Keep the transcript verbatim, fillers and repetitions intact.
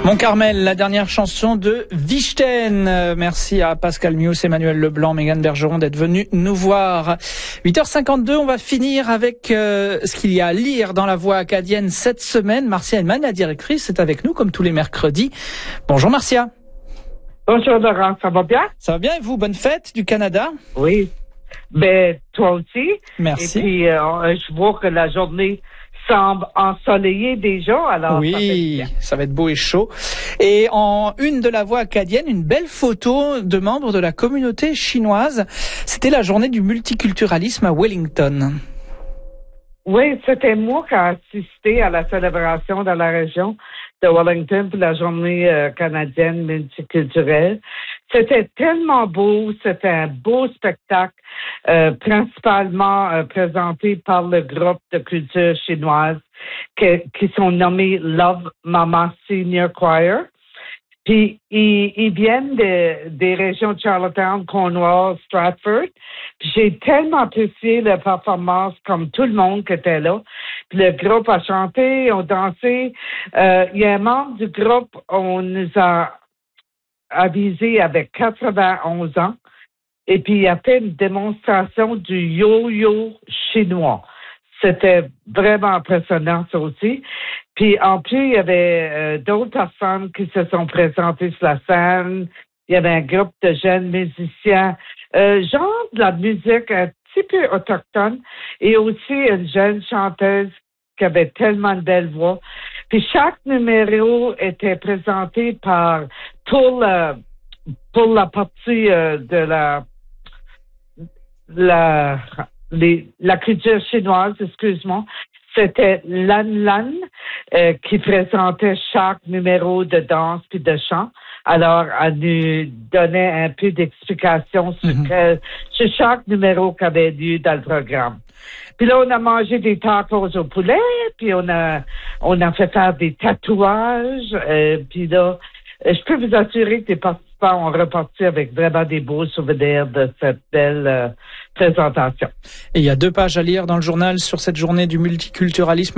Mon Carmel, la dernière chanson de Vichten. Euh, merci à Pascal Mius, Emmanuel Leblanc, Mégane Bergeron d'être venus nous voir. huit heures cinquante-deux, on va finir avec euh, ce qu'il y a à lire dans la Voix acadienne cette semaine. Marcia Hellman, la directrice, est avec nous comme tous les mercredis. Bonjour Marcia. Bonjour Laurent, ça va bien? Ça va bien et vous? Bonne fête du Canada? Oui. Ben, toi aussi. Merci. Et puis, euh, je vois que la journée semble ensoleillée déjà, alors oui, ça, fait ça va être beau et chaud. Et en une de la Voix acadienne, une belle photo de membres de la communauté chinoise. C'était la journée du multiculturalisme à Wellington. Oui, c'était moi qui ai assisté à la célébration dans la région de Wellington pour la journée euh, canadienne multiculturelle. C'était tellement beau, c'était un beau spectacle, euh, principalement euh, présenté par le groupe de culture chinoise que, qui sont nommés Love Mama Senior Choir. Puis, ils, ils viennent de, des régions de Charlottetown, Cornwall, Stratford. Puis, j'ai tellement apprécié la performance comme tout le monde qui était là. Puis, le groupe a chanté, on dansé. Euh, il y a un membre du groupe, on nous a avisé avec quatre-vingt-onze ans. Et puis, il a fait une démonstration du yo-yo chinois. C'était vraiment impressionnant, ça aussi. Puis, en plus, il y avait euh, d'autres personnes qui se sont présentées sur la scène. Il y avait un groupe de jeunes musiciens, euh, genre de la musique un petit peu autochtone, et aussi une jeune chanteuse qui avait tellement de belles voix. Puis, chaque numéro était présenté par, pour, le, pour la partie euh, de la... la Les, la culture chinoise, excuse-moi, c'était Lan Lan euh, qui présentait chaque numéro de danse puis de chant. Alors, elle nous donnait un peu d'explication sur, Mm-hmm. que, sur chaque numéro qui avait lieu dans le programme. Puis là, on a mangé des tacos au poulet, puis on a on a fait faire des tatouages, euh, puis là, je peux vous assurer que les participants ont reparti avec vraiment des beaux souvenirs de cette belle euh, présentation. Et il y a deux pages à lire dans le journal sur cette journée du multiculturalisme